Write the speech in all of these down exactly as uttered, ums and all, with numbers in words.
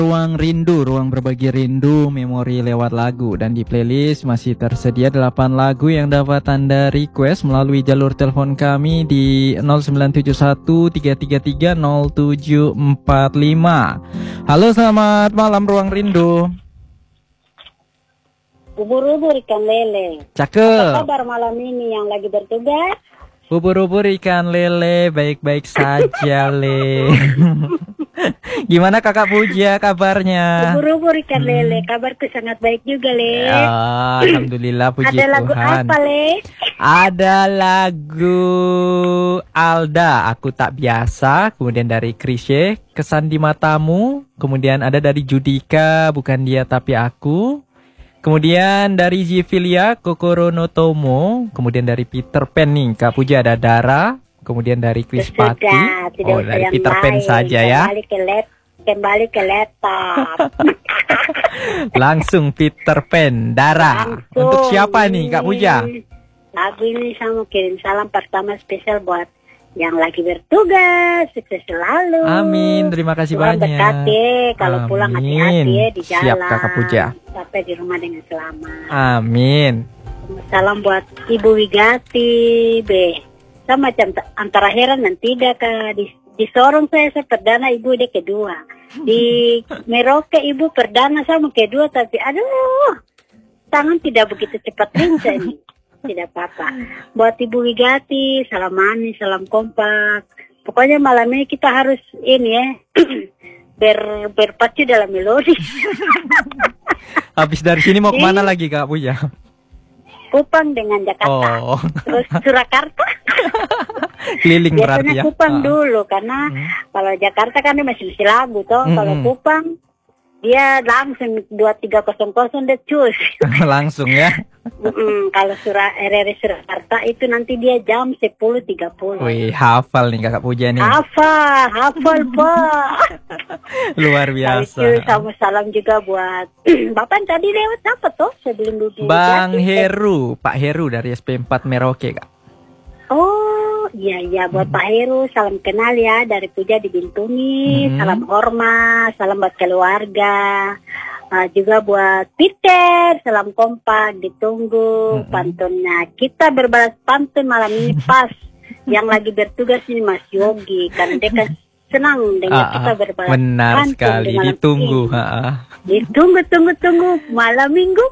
Ruang Rindu, ruang berbagi rindu, memori lewat lagu. Dan di playlist masih tersedia delapan lagu yang dapat Anda request melalui jalur telepon kami di nol sembilan tujuh satu tiga tiga tiga nol tujuh empat lima. Halo, selamat malam Ruang Rindu. Ubur-ubur ikan lele. Cakep. Apa kabar malam ini yang lagi bertugas? Ubur-ubur ikan lele, baik-baik saja le. Gimana Kakak Puja kabarnya? Ubur-ubur ikan lele, kabarku sangat baik juga le. Ah, Alhamdulillah, puji Ada lagu Tuhan. apa le? Ada lagu Alda, Aku Tak Biasa. Kemudian dari Krisye, Kesan di Matamu. Kemudian ada dari Judika, Bukan Dia Tapi Aku. Kemudian dari Zivilia, Kokoro no Tomo. Kemudian dari Peter Pan nih, Kak Puja ada Dara. Kemudian dari Chris Sudah, Pati. tidak Oh, usah dari yang Peter Pan lain. saja ya. Kembali ke lap, kembali ke laptop. Langsung Peter Pan, Dara. Langsung. Untuk siapa nih Kak Puja? Lagu ini saya mau kirim salam pertama spesial buat yang lagi bertugas, sukses selalu. Amin, terima kasih Tuhan banyak. berkati, kalau Amin. pulang hati-hati ya di jalan. Siap Kakak Puja. Sampai di rumah dengan selamat. Amin. Salam buat Ibu Wigati, B. Sama macam t- antara heran dan tidak Kak. Di, di Sorong saya, saya perdana, Ibu dia kedua. Di Merauke Ibu perdana sama kedua, tapi aduh, tangan tidak begitu cepat lincah ini. Tidak apa-apa. Buat Ibu Wigati, salam manis, salam kompak. Pokoknya malam ini kita harus ini ya, ber, berpacu dalam melodi. Habis dari sini mau kemana lagi Kak Puja? Kupang dengan Jakarta. Oh. Terus Surakarta. Keliling berarti Biasanya ya. Kupang Ah. dulu, karena Hmm. kalau Jakarta kan dia masih masih lagu toh. Hmm. Kalau Kupang dia langsung dua tiga kosong kosong dia cus. Langsung ya. Mm-mm, kalau Surah R R Surakarta itu nanti dia jam sepuluh tiga puluh. Wih, hafal nih Kakak Puja nih. Hafal, hafal Pak. Luar biasa. Thank you, sama salam juga buat Bapak tadi lewat apa toh sebelum duduk. Bang Heru, Pak Heru dari S P empat Merauke Kak. Oh, iya iya buat Pak Heru, salam kenal ya dari Puja di Bintuni, Hmm. salam hormat, salam buat keluarga. Uh, juga buat Peter, salam kompak, ditunggu Hmm. pantunnya. Kita berbalas pantun malam ini pas yang lagi bertugas ini Mas Yogi, karena dia kan senang dengan Ah, kita ah, berbalas benar pantun sekali, di malam ditunggu. ini. Ha, ah. Ditunggu, tunggu, tunggu malam minggu.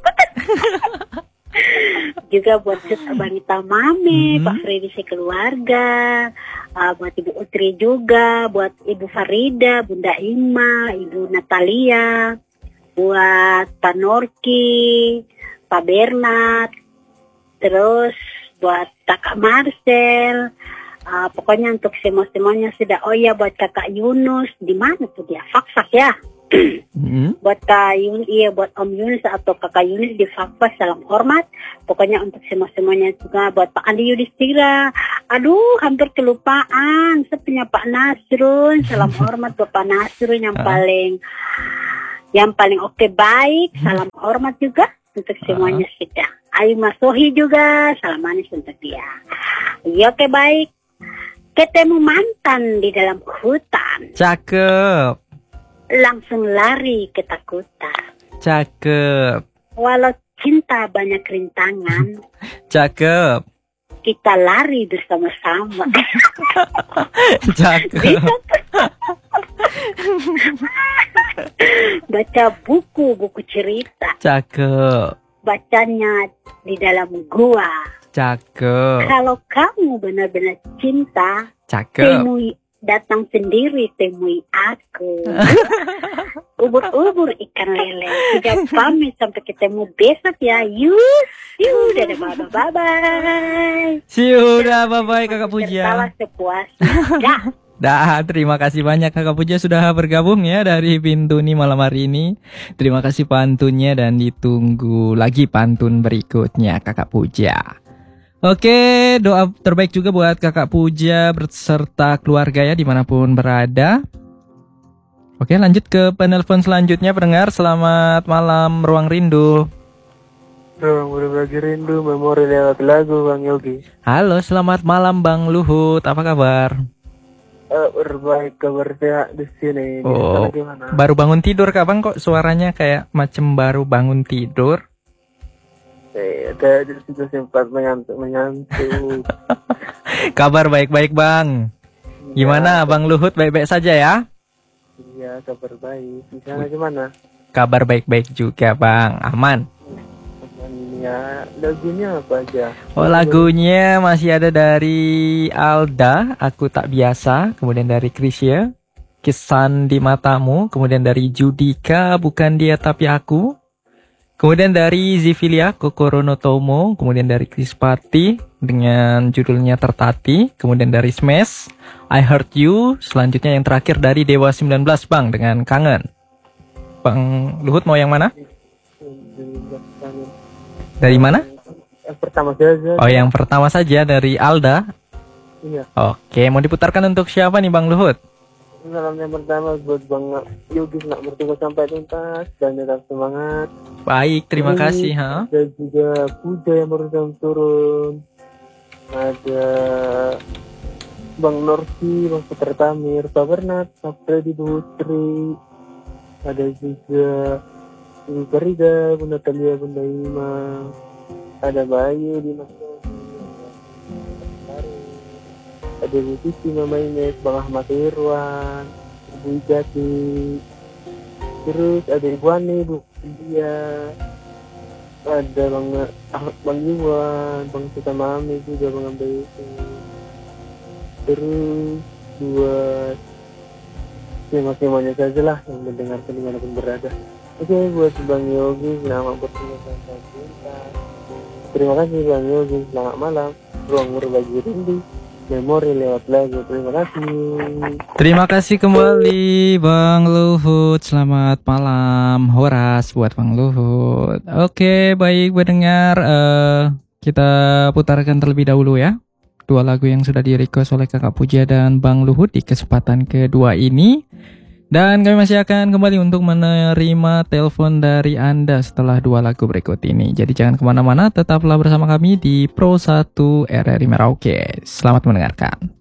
Juga buat Banita Mame, Hmm. Pak Freddy sekeluarga, uh, buat Ibu Utri juga, buat Ibu Farida, Bunda Ima, Ibu Natalia, buat Pak Norki, Pak Bernard, terus buat Kakak Marcel, uh, pokoknya untuk semua-semuanya sudah. Oh ya, buat Kakak Yunus, di mana tuh dia? Fakfak ya. Hmm. Buat Kak Yunus, iya buat Om Yunus atau Kakak Yunus di Fakfak, salam hormat. Pokoknya untuk semua-semuanya juga, buat Pak Andi Yudhistira. Aduh, hampir kelupaan. Saya punya Pak Nasrun, salam hormat buat Pak Nasrun yang paling yang paling oke baik. Salam hormat juga untuk semuanya sudah. Ayu Mas Sohi juga, salam manis untuk dia. Iya oke baik. Ketemu mantan di dalam hutan, Cakep. langsung lari ketakutan. Cakep. Walau cinta banyak rintangan, Cakep. kita lari bersama-sama. Cakep. Baca buku-buku cerita, Cakep. bacanya di dalam gua. Cakep. Kalau kamu benar-benar cinta, Cakep. temui, datang sendiri temui aku. Ubur-ubur ikan lele. Tidak pamit, sampai ketemu besok ya. Yuk, yuk, dadah, bye bye. Sudah, bye-bye Kakak Puja. Tertawa sepuasnya. Dah. Dah, terima kasih banyak Kakak Puja sudah bergabung ya dari Bintuni malam hari ini. Terima kasih pantunnya dan ditunggu lagi pantun berikutnya Kakak Puja. Oke, doa terbaik juga buat Kakak Puja berserta keluarga ya dimanapun berada. Oke, lanjut ke penelpon selanjutnya pendengar. Selamat malam Ruang Rindu. Ruang berbagi rindu, memori lewat lagu Bang Yogi. Halo, selamat malam Bang Luhut. Apa kabar? Kabar baik, kabar sehat di sini. Di Oh, sana gimana? baru bangun tidur kah bang? Kok suaranya kayak macam baru bangun tidur? Eh, saya sudah sempat mengantuk mengantuk. Kabar baik-baik bang. Gimana Ya, Bang Luhut, baik-baik saja ya? iya, kabar baik. Di sana gimana? Kabar baik-baik juga bang, aman. Aman ya. Lagunya apa aja? Oh, lagunya masih ada dari Alda, Aku Tak Biasa. Kemudian dari Krisya, Kisan di Matamu. Kemudian dari Judika, Bukan Dia Tapi Aku. Kemudian dari Zivilia, Kokoro no Tomo. Kemudian dari Krispati dengan judulnya Tertati. Kemudian dari Smash, I Heard You. Selanjutnya yang terakhir dari Dewa sembilan belas Bang dengan Kangen. Bang Luhut mau yang mana? Dari mana? Yang pertama saja. Oh, yang pertama saja dari Alda. Iya. Oke, mau diputarkan untuk siapa nih Bang Luhut? Salam yang pertama buat Bang Yogi nggak bertunggu sampai tuntas dan tetap semangat. Baik, terima Ini kasih. Ha? ada juga Puja yang baru saja turun. Ada Bang Norsi, Bang Putra Tamir, Pak Bernat, Pak Freddy Putri. Ada juga Ibu Farida, Bunda Talia, Bunda Ima. Ada Bayu di Mas ada Bu Titi, Mama Ines, Bang Ahmad Irwan, Ibu Jati, terus ada Ibu Ani, Bu India, ada Bang Ahmad, Bang Iwan, Bang Sita Mami juga, Bang Ambil itu, terus buat siapa-siapanya saja lah yang mendengarkan dimanapun berada. Oke, buat Bang Yogi, selamat bertemu sampai jumpa. Terima kasih Bang Yogi, selamat malam. Ruang berbagi rindu. Memori lewat lagu. Terima kasih. Terima kasih kembali Bang Luhut. Selamat malam. Horas buat Bang Luhut. Oke, baik pendengar, uh, kita putarkan terlebih dahulu ya dua lagu yang sudah di-request oleh Kakak Puja dan Bang Luhut di kesempatan kedua ini. Dan kami masih akan kembali untuk menerima telepon dari Anda setelah dua lagu berikut ini. Jadi jangan kemana-mana, tetaplah bersama kami di Pro satu R R I Merauke. Selamat mendengarkan.